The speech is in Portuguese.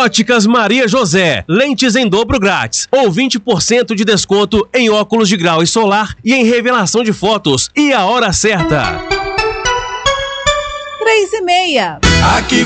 Óticas Maria José, lentes em dobro grátis, ou 20% de desconto em óculos de grau e solar e em revelação de fotos. E a hora certa. 3:30. Aqui